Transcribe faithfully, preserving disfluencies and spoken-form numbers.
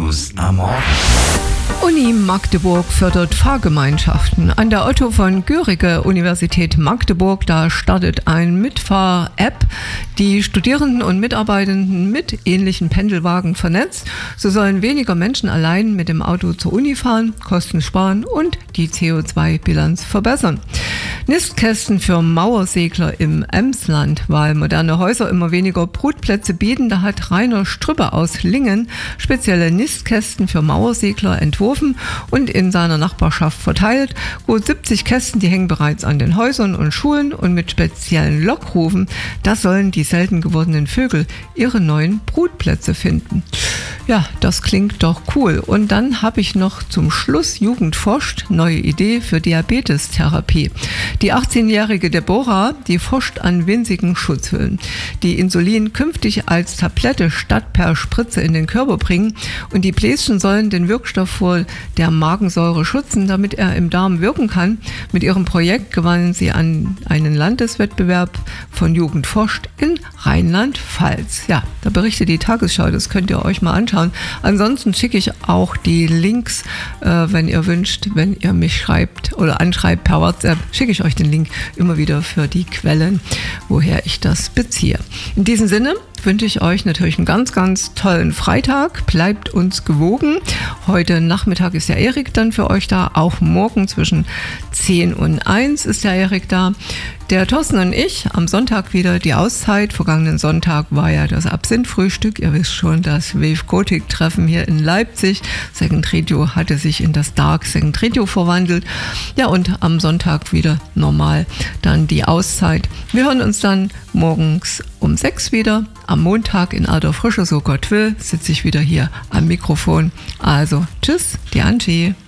News am Morgen. Uni Magdeburg fördert Fahrgemeinschaften. An der Otto von Guericke Universität Magdeburg, da startet ein Mitfahr-App, die Studierenden und Mitarbeitenden mit ähnlichen Pendelwagen vernetzt. So sollen weniger Menschen allein mit dem Auto zur Uni fahren, Kosten sparen und die C O zwei Bilanz verbessern. Nistkästen für Mauersegler im Emsland, weil moderne Häuser immer weniger Brutplätze bieten. Da hat Rainer Strübbe aus Lingen spezielle Nistkästen für Mauersegler entworfen und in seiner Nachbarschaft verteilt. Gut siebzig Kästen, die hängen bereits an den Häusern und Schulen, und mit speziellen Lockrufen, da sollen die selten gewordenen Vögel ihre neuen Brutplätze finden. Ja, das klingt doch cool. Und dann habe ich noch zum Schluss Jugend forscht, neue Idee für Diabetestherapie. Die achtzehnjährige Deborah, die forscht an winzigen Schutzhüllen, die Insulin künftig als Tablette statt per Spritze in den Körper bringen, und die Bläschen sollen den Wirkstoff vor der Magensäure schützen, damit er im Darm wirken kann. Mit ihrem Projekt gewannen sie an einen Landeswettbewerb von Jugend forscht in Rheinland-Pfalz. Ja, da berichtet die Tagesschau, das könnt ihr euch mal anschauen. Ansonsten schicke ich auch die Links, äh, wenn ihr wünscht, wenn ihr mich schreibt oder anschreibt per WhatsApp, schicke ich euch den Link immer wieder für die Quellen, woher ich das beziehe. In diesem Sinne wünsche ich euch natürlich einen ganz, ganz tollen Freitag. Bleibt uns gewogen. Heute Nachmittag ist der Erik dann für euch da. Auch morgen zwischen zehn und eins ist der Erik da. Der Thorsten und ich am Sonntag wieder die Auszeit. Vergangenen Sonntag war ja das Absinth-Frühstück. Ihr wisst schon, das Wave Gothic-Treffen hier in Leipzig. Second Radio hatte sich in das Dark Second Radio verwandelt. Ja, und am Sonntag wieder normal dann die Auszeit. Wir hören uns dann morgens um sechs wieder. Am Montag in alter Frische, so Gott will, sitze ich wieder hier am Mikrofon. Also, tschüss, die Angie.